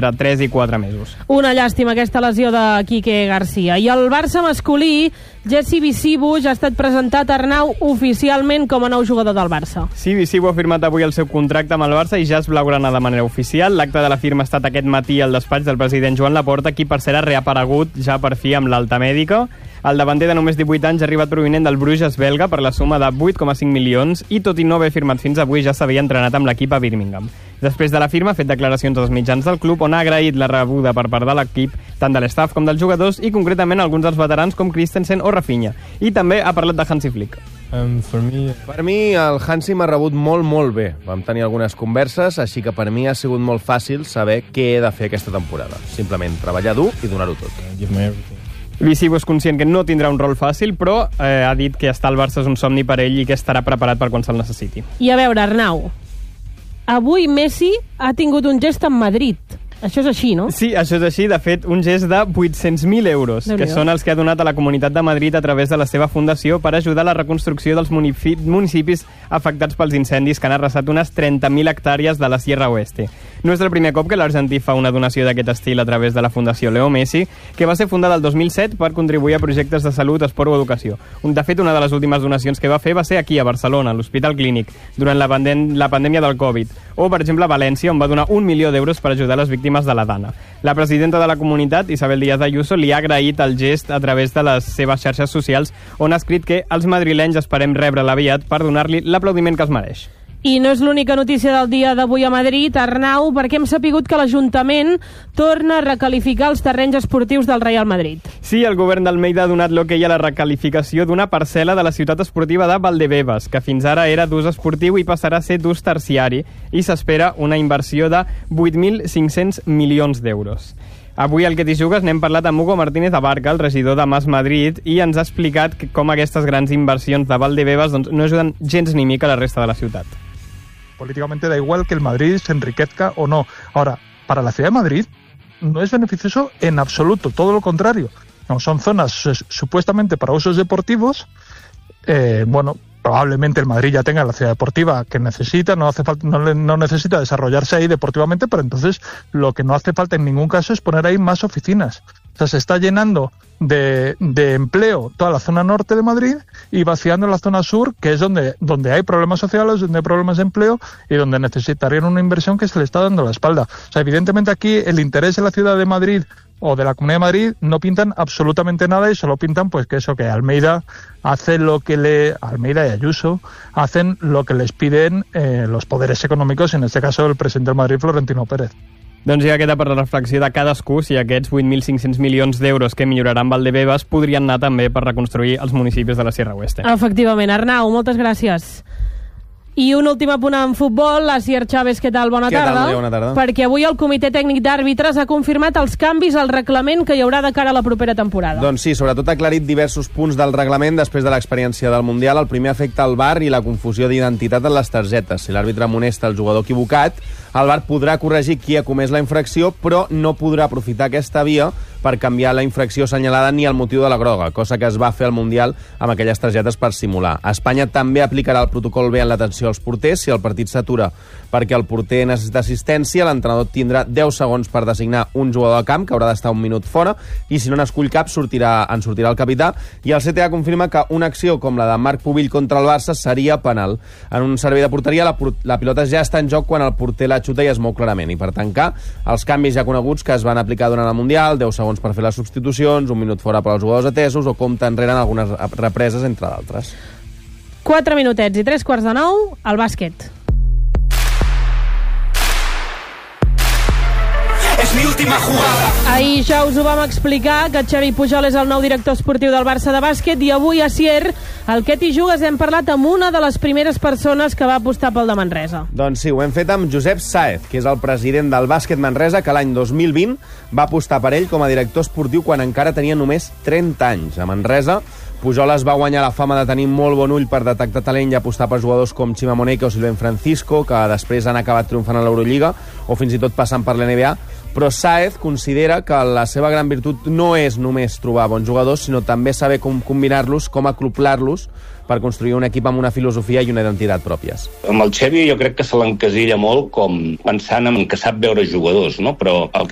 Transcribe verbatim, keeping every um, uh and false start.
entre tres i quatre mesos. Una llàstima aquesta lesió de Quique Garcia. I el Barça masculí, Jesse Visibu, ja ha estat presentat, Arnau, oficialment com a nou jugador del Barça. Sí, Visibu ha firmat avui el seu contracte amb el Barça i ja és blaugrana de manera oficial. L'acte de la firma ha estat aquest matí al despatx del president Joan Laporta, qui per cert ha reaparegut ja per fi amb l'alta mèdica. El davanter de només divuit anys ha arribat provinent del Bruges belga per la suma de vuit coma cinc milions i, tot i no haver firmat fins avui, ja s'havia entrenat amb l'equip a Birmingham. Després de la firma ha fet declaracions als mitjans del club on ha agraït la rebuda per part de l'equip, tant de l'estaf com dels jugadors i concretament alguns dels veterans com Christensen o Rafinha. I també ha parlat de Hansi Flick. Um, for me... Per mi el Hansi m'ha rebut molt, molt bé. Vam tenir algunes converses, així que per mi ha sigut molt fàcil saber què he de fer aquesta temporada. Simplement treballar dur i donar-ho tot. Uh, give my everything. Visibu és conscient que no tindrà un rol fàcil, però eh, ha dit que estar al Barça és un somni per ell i que estarà preparat per quan se'l necessiti. I a veure, Arnau, avui Messi ha tingut un gest en Madrid. Això és així, no? Sí, això és així. De fet, un gest de vuit-cents mil euros, que són els que ha donat a la Comunitat de Madrid a través de la seva fundació per ajudar a la reconstrucció dels municipis afectats pels incendis que han arrasat unes trenta mil hectàrees de la Sierra Oeste. No és el primer cop que l'argentí fa una donació d'aquest estil a través de la Fundació Leo Messi, que va ser fundada el dos mil set per contribuir a projectes de salut, esport o educació. De fet, una de les últimes donacions que va fer va ser aquí, a Barcelona, a l'Hospital Clínic, durant la, pandem la pandèmia del Covid. O, per exemple, a València, on va donar un milió d'euros per ajudar les víctimes de la Dana. La presidenta de la comunitat, Isabel Díaz Ayuso, li ha agraït el gest a través de les seves xarxes socials, on ha escrit que els madrilenys esperem rebre'l aviat per donar-li l'aplaudiment que es mereix. I no és l'única notícia del dia d'avui a Madrid, Arnau, perquè hem sapigut que l'Ajuntament torna a recalificar els terrenys esportius del Real Madrid. Sí, el govern d'Almeida ha donat l'hoquei a la recalificació d'una parcel·la de la ciutat esportiva de Valdebebas, que fins ara era d'ús esportiu i passarà a ser d'ús terciari, i s'espera una inversió de vuit mil cinc-cents milions d'euros. Avui al Que t'hi jugues n'hem parlat amb Hugo Martínez Abarca, el regidor de Mas Madrid, i ens ha explicat com aquestes grans inversions de Valdebebas doncs, no ajuden gens ni mica a la resta de la ciutat. Políticamente da igual que el Madrid se enriquezca o no. Ahora, para la ciudad de Madrid no es beneficioso en absoluto, todo lo contrario. No, son zonas eh, supuestamente para usos deportivos. Eh, bueno, probablemente el Madrid ya tenga la ciudad deportiva que necesita, no hace falta, no, no necesita desarrollarse ahí deportivamente, pero entonces lo que no hace falta en ningún caso es poner ahí más oficinas. O sea, se está llenando de, de empleo toda la zona norte de Madrid y vaciando la zona sur, que es donde, donde hay problemas sociales, donde hay problemas de empleo y donde necesitarían una inversión que se le está dando la espalda. O sea, evidentemente aquí el interés de la ciudad de Madrid o de la Comunidad de Madrid no pintan absolutamente nada y solo pintan pues que eso, que Almeida hace lo que le... Almeida y Ayuso hacen lo que les piden eh, los poderes econòmics, en este caso el presidente del Madrid, Florentino Pérez. Doncs ja queda per la reflexió de cadascú si aquests vuit mil cinc-cents milions d'euros que milloraran Valdebebas podrien anar també per reconstruir els municipis de la Sierra Oeste. Efectivament. Arnau, moltes gràcies. I un últim apunt en futbol. Asier Chávez, què tal? Bona què tarda. Tal? Bona tarda. Perquè avui el Comitè Tècnic d'Àrbitres ha confirmat els canvis al reglament que hi haurà de cara a la propera temporada. Doncs sí, sobretot ha aclarit diversos punts del reglament després de l'experiència del Mundial. El primer afecta el V A R i la confusió d'identitat en les targetes. Si l'àrbitre amonesta el jugador equivocat, el V A R podrà corregir qui ha comès la infracció, però no podrà aprofitar aquesta via per canviar la infracció assenyalada ni el motiu de la groga, cosa que es va fer al Mundial amb aquelles targetes per simular. Espanya també aplicarà el protocol B en l'atenció als porters. Si el partit s'atura perquè el porter necessita assistència, l'entrenador tindrà deu segons per designar un jugador de camp, que haurà d'estar un minut fora, i si no n'escull cap, sortirà, en sortirà el capità. I el C T A confirma que una acció com la de Marc Pubill contra el Barça seria penal. En un servei de porteria, la, la pilota ja està en joc quan el porter la xuta i es mou clarament. I per tancar, els canvis ja coneguts que es van aplicar durant el Mundial, deu segons per fer les substitucions, un minut fora per als jugadors atesos o compte enrere en algunes represes, entre d'altres. Quatre minutets i tres quarts de nou, al bàsquet. És mi última jugada. Ahir ja us ho vam explicar, que Xavi Pujol és el nou director esportiu del Barça de bàsquet, i avui a Sier, al Que t'hi jugues, hem parlat amb una de les primeres persones que va apostar pel de Manresa. Doncs sí, ho hem fet amb Josep Sáez, que és el president del bàsquet Manresa, que l'any dos mil vint va apostar per ell com a director esportiu quan encara tenia només trenta anys. A Manresa, Pujol es va guanyar la fama de tenir molt bon ull per detectar talent i apostar per jugadors com Chima Moneke o Silvén Francisco, que després han acabat triomfant a l'Eurolliga o fins i tot passant per l'N B A. Però Sáez considera que la seva gran virtut no és només trobar bons jugadors, sinó també saber com combinar-los, com acoblar-los per construir un equip amb una filosofia i una identitat pròpies. Amb el Xavi jo crec que se l'encasilla molt com pensant en que sap veure jugadors, no? Però el